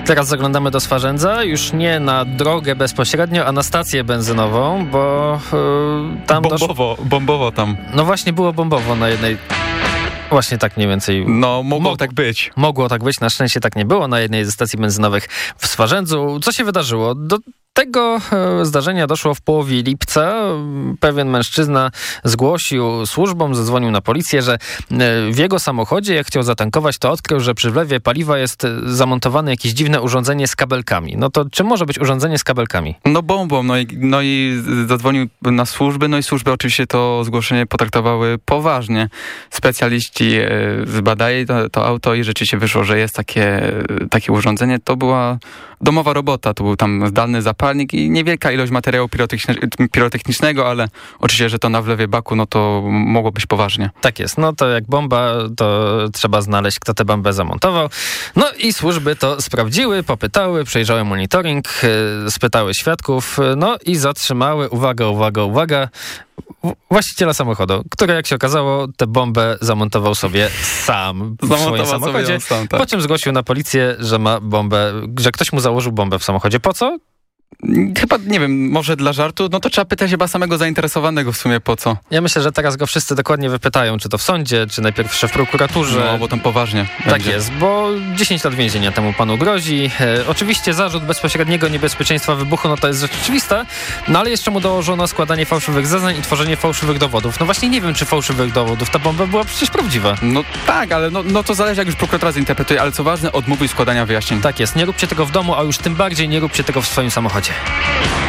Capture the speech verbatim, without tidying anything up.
Teraz zaglądamy do Swarzędza, już nie na drogę bezpośrednio, a na stację benzynową, bo yy, tam... Bombowo, dosz... bombowo tam. No właśnie było bombowo na jednej... Właśnie tak mniej więcej. No, mogło Mog- tak być. Mogło tak być, na szczęście tak nie było na jednej ze stacji benzynowych w Swarzędzu. Co się wydarzyło? Do tego e, zdarzenia doszło w połowie lipca. Pewien mężczyzna zgłosił służbom, zadzwonił na policję, że e, w jego samochodzie, jak chciał zatankować, to odkrył, że przy wlewie paliwa jest zamontowane jakieś dziwne urządzenie z kabelkami. No to czym może być urządzenie z kabelkami? No bombą, no i, no i zadzwonił na służby, no i służby oczywiście to zgłoszenie potraktowały poważnie. Specjaliści e, zbadali to, to auto i rzeczywiście wyszło, że jest takie, takie urządzenie. To była domowa robota, to był tam zdalny zapalnik i niewielka ilość materiału pirotechniczne- pirotechnicznego, ale oczywiście, że to na wlewie baku, no to mogło być poważnie. Tak jest, no to jak bomba, to trzeba znaleźć, kto tę bombę zamontował. No i służby to sprawdziły, popytały, przejrzały monitoring, yy, spytały świadków, yy, no i zatrzymały, uwaga, uwaga, uwaga, właściciela samochodu, który, jak się okazało, tę bombę zamontował sobie sam w Zamontował swoim samochodzie, sobie sam, tak. Po czym zgłosił na policję, że ma bombę, że ktoś mu założył bombę w samochodzie. Po co? Chyba, nie wiem, może dla żartu, no to trzeba pytać chyba samego zainteresowanego w sumie po co. Ja myślę, że teraz go wszyscy dokładnie wypytają, czy to w sądzie, czy najpierw szef prokuraturze. No, bo tam poważnie Tak będzie. jest, bo dziesięć lat więzienia temu panu grozi. E, oczywiście zarzut bezpośredniego niebezpieczeństwa wybuchu, no to jest rzecz oczywista, no ale jeszcze mu dołożono składanie fałszywych zeznań i tworzenie fałszywych dowodów. No właśnie nie wiem, czy fałszywych dowodów. Ta bomba była przecież prawdziwa. No tak, ale no, no to zależy, jak już prokuratura zinterpretuje, ale co ważne, odmówił składania wyjaśnień. Tak jest, nie róbcie tego w domu, a już tym bardziej nie róbcie tego w swoim samochodzie.